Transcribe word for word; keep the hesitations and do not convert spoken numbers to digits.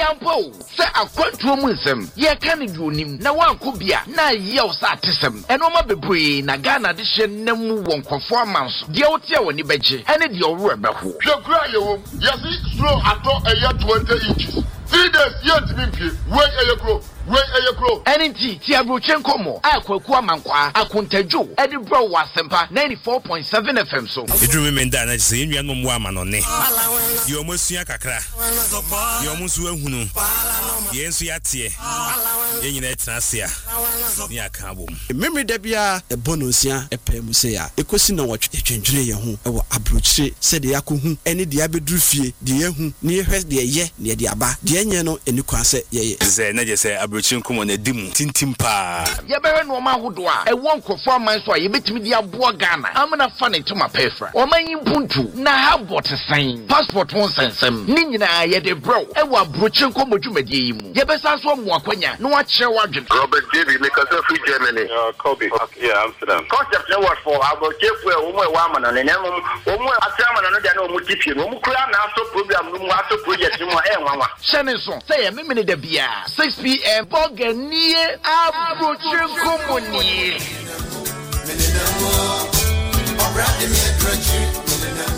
ampo se akwantuo mu nsem ye ka ne duonim na wanko bia na ye o sa atesem eno ma bebre na Ghana de hye namu wonkofo amanso de wote a woni beje ene de owo ebeho hwekura yewom yesi slow ato eya twenty inches three days yet mimpie we eyekro we eyekro enenti ti abrochen komo akwaku amankwa akontadwo ede bro wasempa ninety-four point seven F M so edru me nda na se enua no mo amanone ye omosua kakra ye omusu ahunu ye ensu yatie ye nyina etrasia ni aka bom memre da bia e bonosia e pemu ya ekosi na wotwe twentwene ye ho e wo abrochire se de yakohu ene de abedru fie de yehu ne yehwe de ye ne de aba de enye no eni kwase ye ze na je se abrochire nkomo na dimu tintim pa ye bewe no ma hodo a e wonkofo amanso a ye betimi de abo Ghana amna fa ne tuma pefra o manyi mpuntu na habot sen passport won sensem ni nyina ye de bro e wo abrochire nkomo dwumadie yi mu ye besa so mo akwanya no a kire wadwen Robert David because of free Germany uh Kobe okay, yeah Amsterdam concept no what for about chefu e wo mo e wa amana ne nem wo mo asamana no de na o mo tipie no mo kura na aso program no mo aso project mo e nwanwa shene so say ye memene da bia six p m Boganier abrochire nkomo ni